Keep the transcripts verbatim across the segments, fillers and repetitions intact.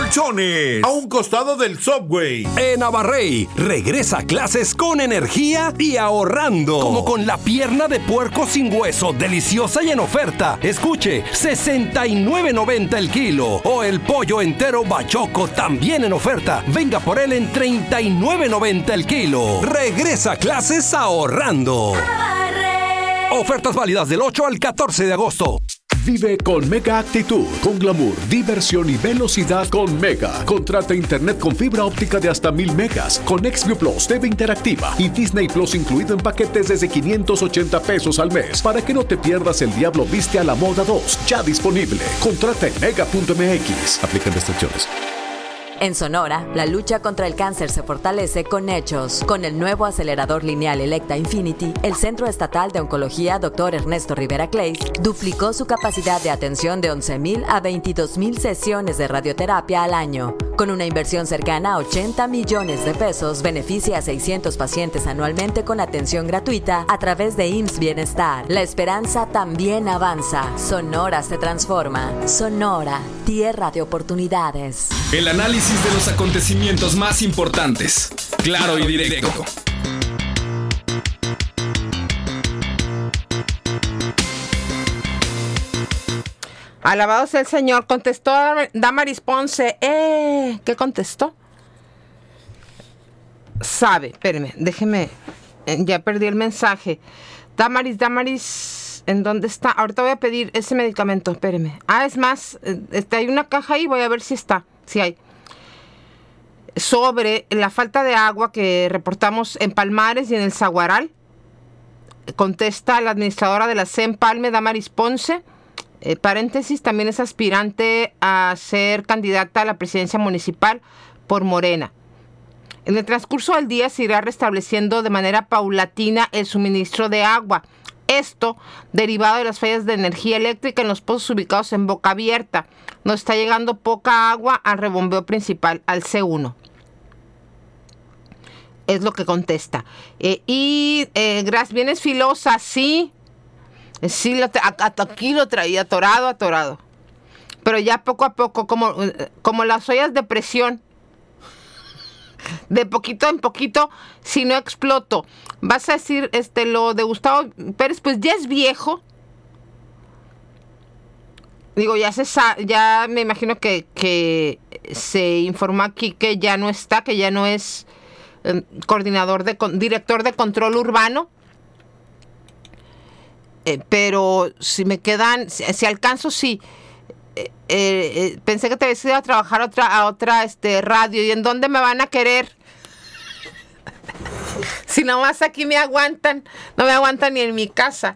Colchones, a un costado del Subway. En Abarrey, regresa a clases con energía y ahorrando. Como con la pierna de puerco sin hueso, deliciosa y en oferta. Escuche, sesenta y nueve noventa el kilo. O el pollo entero bachoco, también en oferta. Venga por él en treinta y nueve noventa el kilo. Regresa a clases ahorrando. Ofertas válidas del ocho al catorce de agosto. Vive con Mega Actitud, con glamour, diversión y velocidad con Mega. Contrata internet con fibra óptica de hasta mil megas, con Xview Plus, T V interactiva y Disney Plus incluido en paquetes desde quinientos ochenta pesos al mes. Para que no te pierdas El Diablo Viste a la Moda dos, ya disponible. Contrata en mega punto m x. Aplican restricciones. En Sonora, la lucha contra el cáncer se fortalece con hechos. Con el nuevo acelerador lineal Electa Infinity, el Centro Estatal de Oncología doctor Ernesto Rivera Clays duplicó su capacidad de atención de once mil a veintidós mil sesiones de radioterapia al año. Con una inversión cercana a ochenta millones de pesos, beneficia a seiscientos pacientes anualmente con atención gratuita a través de I M S S Bienestar. La esperanza también avanza. Sonora se transforma. Sonora, tierra de oportunidades. El análisis de los acontecimientos más importantes, claro y directo. Alabado sea el Señor, contestó Damaris Ponce. Eh, ¿Qué contestó? Sabe, espéreme, déjeme, ya perdí el mensaje. Damaris, Damaris, ¿en dónde está? Ahorita voy a pedir ese medicamento, espéreme. Ah, es más, este, hay una caja ahí, voy a ver si está, si hay. Sobre la falta de agua que reportamos en Palmares y en el Zaguaral, contesta la administradora de la CEMPALME, Damaris Ponce. Eh, paréntesis, también es aspirante a ser candidata a la presidencia municipal por Morena. En el transcurso del día se irá restableciendo de manera paulatina el suministro de agua. Esto derivado de las fallas de energía eléctrica en los pozos ubicados en Boca Abierta. Nos está llegando poca agua al rebombeo principal, al C uno. Es lo que contesta. Eh, y eh, gracias, vienes filosa, sí. Sí, lo tra- aquí lo traía atorado, atorado. Pero ya poco a poco, como, como las ollas de presión, de poquito en poquito, si no exploto. Vas a decir este lo de Gustavo Pérez, pues ya es viejo. Digo, ya se sa- ya me imagino que, que se informó aquí que ya no está, que ya no es eh, coordinador de con- director de control urbano. Eh, pero si me quedan, si, si alcanzo, sí. Eh, eh, pensé que te habías ido a trabajar a otra, a otra este, radio. ¿Y en dónde me van a querer? Si nomás aquí me aguantan, no me aguantan ni en mi casa.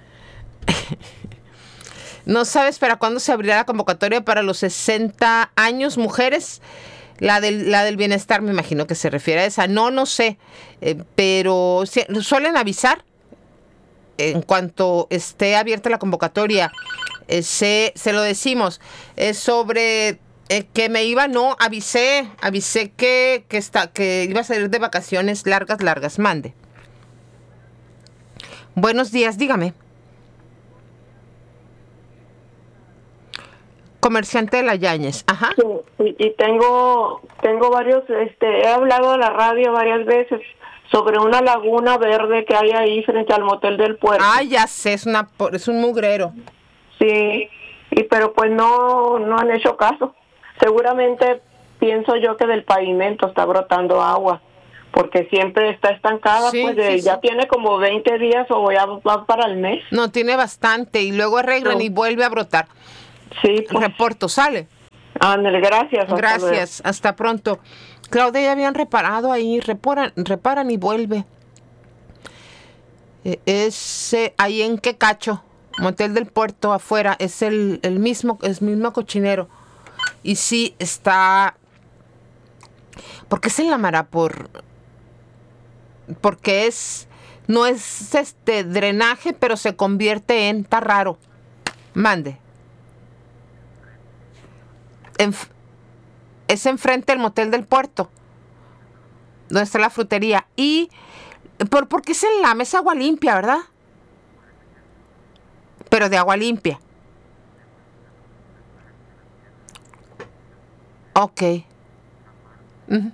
¿No sabes para cuándo se abrirá la convocatoria para los sesenta años, mujeres? La del, la del bienestar, me imagino que se refiere a esa. No, no sé. Eh, pero si, suelen avisar. En cuanto esté abierta la convocatoria, eh, se, se lo decimos. Es sobre eh, que me iba, no, avisé, avisé que, que, está, que iba a salir de vacaciones largas, largas. Mande. Buenos días, dígame. Comerciante de la Yáñez, ajá. Sí, y tengo, tengo varios, este, he hablado a la radio varias veces sobre una laguna verde que hay ahí frente al motel del puerto. Ah, ya sé, es una es un mugrero. Sí, y pero pues no no han hecho caso. Seguramente pienso yo que del pavimento está brotando agua, porque siempre está estancada, sí, pues de, sí, ya sí. Tiene como veinte días o ya va para el mes. No, tiene bastante y luego arreglan no. y vuelve a brotar. Sí, pues. Reporto, sale. Ándale, gracias. Hasta gracias, luego. Hasta pronto. Claudia, ya habían reparado ahí, reparan, reparan y vuelve. Eh, es eh, ahí en Quecacho, motel del puerto afuera, es el, el mismo, es el mismo cochinero. Y sí está, ¿por qué se llamará? Por, porque es, no es este drenaje, pero se convierte en, está raro. Mande. En, es enfrente del motel del puerto, donde está la frutería. Y, ¿por, ¿por qué es en la mesa agua limpia, verdad? Pero de agua limpia. Ok. Uh-huh.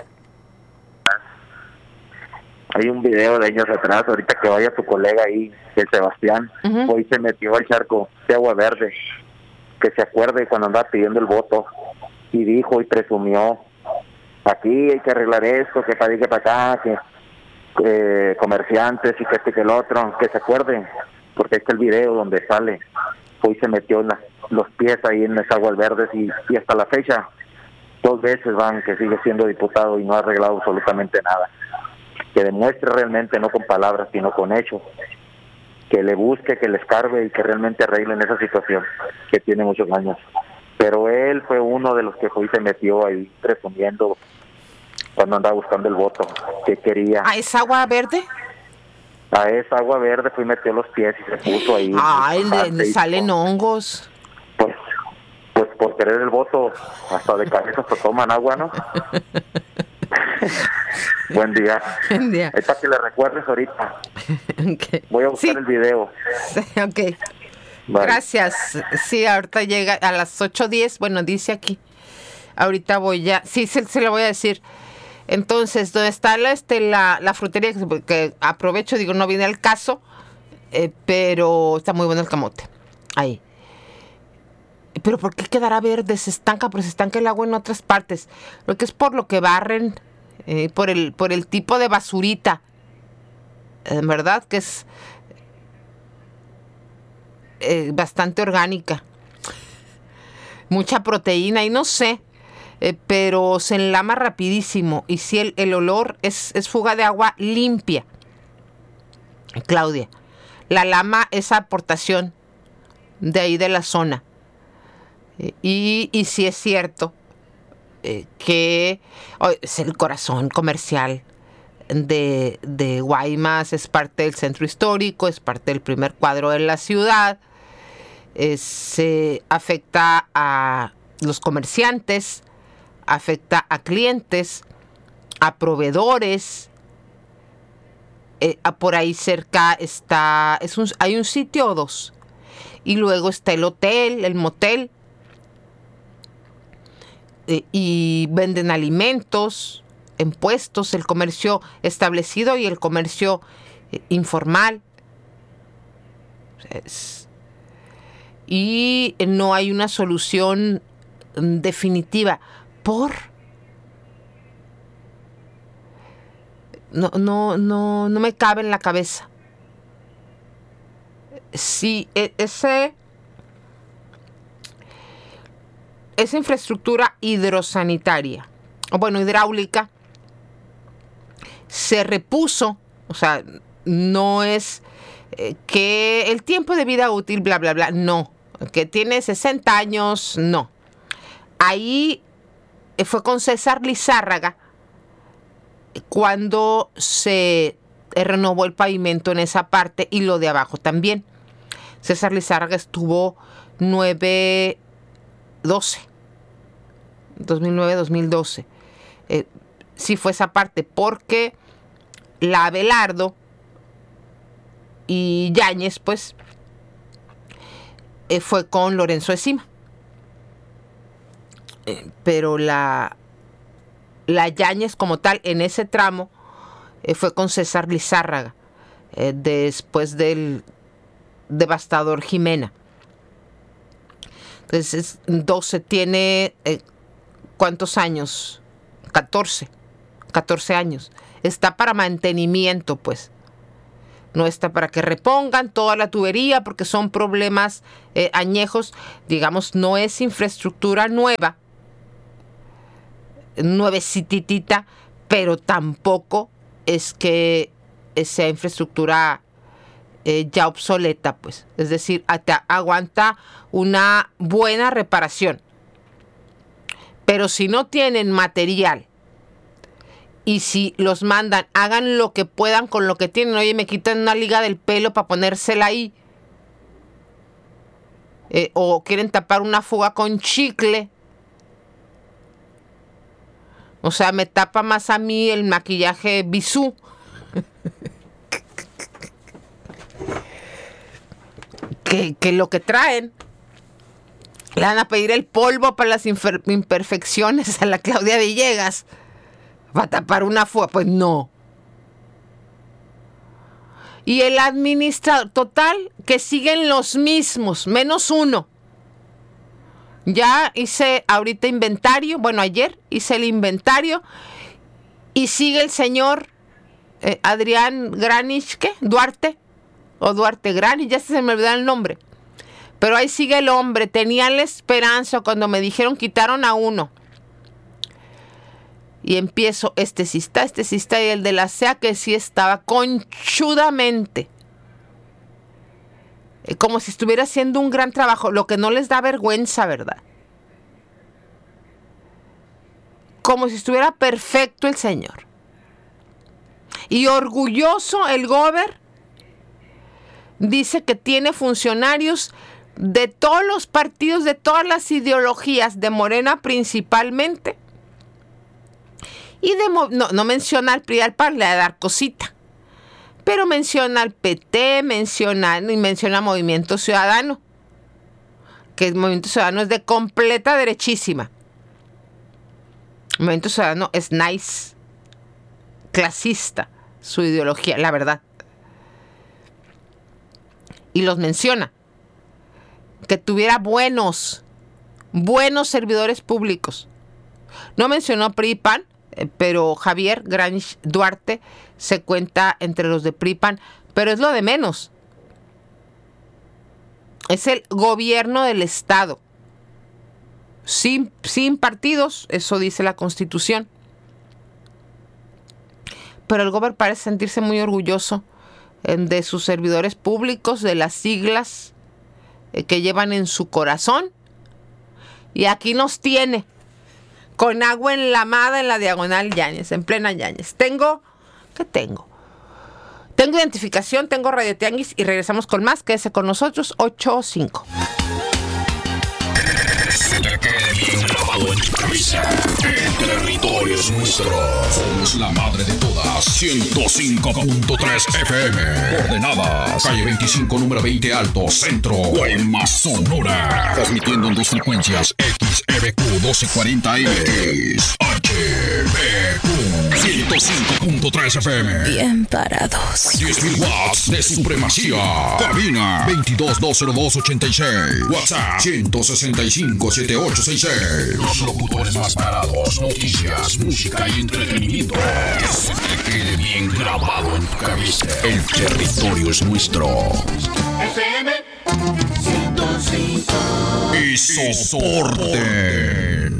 Hay un video de años atrás, ahorita que vaya tu colega ahí, el Sebastián, uh-huh. Hoy se metió al charco de agua verde, que se acuerde cuando andaba pidiendo el voto, y dijo y presumió, aquí hay que arreglar esto, que para allá, que para acá, que eh, comerciantes y que este que el otro, que se acuerden, porque está el video donde sale, hoy se metió en la, los pies ahí en esas aguas verdes y, y hasta la fecha, dos veces van que sigue siendo diputado y no ha arreglado absolutamente nada. Que demuestre realmente, no con palabras, sino con hechos, que le busque, que le escarbe y que realmente arreglen esa situación que tiene muchos años. Pero él fue uno de los que fue y se metió ahí presumiendo cuando andaba buscando el voto, que quería. ¿A esa agua verde? A esa agua verde fue y metió los pies y se puso ahí. Ay, le, le salen hongos. Pues, pues por querer el voto, hasta de cabeza se toman agua, ¿no? Buen día. Buen día. Es para que le recuerdes ahorita. Okay. Voy a buscar sí. el video. Sí, ok. Bye. Gracias. Sí, ahorita llega a las ocho diez. Bueno, dice aquí. Ahorita voy ya. Sí, se, se lo voy a decir. Entonces, ¿dónde está la, este, la, la frutería? Que aprovecho, digo, no viene al caso. Eh, pero está muy bueno el camote. Ahí. Pero ¿por qué quedará verde? Se estanca, pero se estanca el agua en otras partes. Lo que es por lo que barren, eh, por el por el tipo de basurita, eh, ¿verdad? Que es eh, bastante orgánica. Mucha proteína y no sé, eh, pero se enlama rapidísimo. Y si el, el olor es, es fuga de agua limpia. Claudia, la lama es aportación de ahí de la zona. Y, y sí es cierto eh, que oh, es el corazón comercial de, de Guaymas, es parte del centro histórico, es parte del primer cuadro de la ciudad, eh, se afecta a los comerciantes, afecta a clientes, a proveedores. Eh, por ahí cerca está, es un, hay un sitio o dos, y luego está el hotel, el motel. Y venden alimentos en puestos, el comercio establecido y el comercio eh, informal. Es, y no hay una solución definitiva por no no no no me cabe en la cabeza. Sí, ese esa infraestructura hidrosanitaria, o bueno, hidráulica, se repuso, o sea, no es eh, que el tiempo de vida útil, bla, bla, bla, no, que tiene sesenta años, no. Ahí fue con César Lizárraga cuando se renovó el pavimento en esa parte y lo de abajo también. César Lizárraga estuvo nueve... doce, dos mil nueve dos mil doce. Eh, sí fue esa parte, porque la Abelardo y Yáñez, pues, eh, fue con Lorenzo Encima. Eh, pero la, la Yáñez como tal, en ese tramo, eh, fue con César Lizárraga, eh, después del devastador Jimena. Entonces, doce tiene, eh, ¿cuántos años? catorce. catorce años. Está para mantenimiento, pues. No está para que repongan toda la tubería, porque son problemas eh, añejos. Digamos, no es infraestructura nueva, nuevecititita, pero tampoco es que sea infraestructura Eh, ya obsoleta, pues. Es decir, hasta aguanta una buena reparación. Pero si no tienen material y si los mandan, hagan lo que puedan con lo que tienen. Oye, me quitan una liga del pelo para ponérsela ahí. Eh, o quieren tapar una fuga con chicle. O sea, me tapa más a mí el maquillaje Bisú. Que, que lo que traen. Le van a pedir el polvo para las infer- imperfecciones a la Claudia Villegas. ¿Va a tapar una fuga? Pues no. Y el administrador, total, que siguen los mismos, menos uno. Ya hice ahorita inventario, bueno, ayer hice el inventario y sigue el señor eh, Adrián Granich, ¿qué? Duarte, o Duarte Granich, ya se me olvidó el nombre. Pero ahí sigue el hombre. Tenía la esperanza cuando me dijeron quitaron a uno. Y empiezo, este sí está, este sí está, y el de la C E A que sí estaba conchudamente. Eh, como si estuviera haciendo un gran trabajo, lo que no les da vergüenza, ¿verdad? Como si estuviera perfecto el señor. Y orgulloso el gober dice que tiene funcionarios de todos los partidos, de todas las ideologías, de Morena principalmente. Y de, no, no menciona al P R I, al P A N, le va a dar cosita. Pero menciona al P T, menciona, y menciona Movimiento Ciudadano. Que el Movimiento Ciudadano es de completa derechísima. El Movimiento Ciudadano es nice, clasista, su ideología, la verdad. Y los menciona. Que tuviera buenos, buenos servidores públicos. No mencionó P R I P A N, eh, pero Javier Granich Duarte se cuenta entre los de P R I P A N, pero es lo de menos. Es el gobierno del Estado. Sin, sin partidos, eso dice la Constitución. Pero el gobierno parece sentirse muy orgulloso eh, de sus servidores públicos, de las siglas que llevan en su corazón. Y aquí nos tiene con agua enlamada en la diagonal Yáñez, en plena Yáñez. Tengo, ¿qué tengo? Tengo identificación, tengo Radio Tianguis y regresamos con más. Quédese con nosotros, ocho cinco. Se te quede bien grabado en tu cabeza. El territorio es nuestro. Somos la madre de todas. ciento cinco punto tres F M. Coordenadas. Calle veinticinco, número veinte Alto, Centro. Guaymas, Sonora. Transmitiendo en dos frecuencias. X E B Q doce cuarenta M. X H B Q ciento cinco punto tres F M. Bien parados. diez mil watts de supremacía. Cabina veintidós dos cero dos ochenta y seis. WhatsApp ciento sesenta y cinco setenta y ocho sesenta y seis. Los locutores más parados. Noticias, música y entretenimiento. Que se te quede bien grabado en tu cabeza. El territorio es nuestro. F M ciento cinco. Y soporte.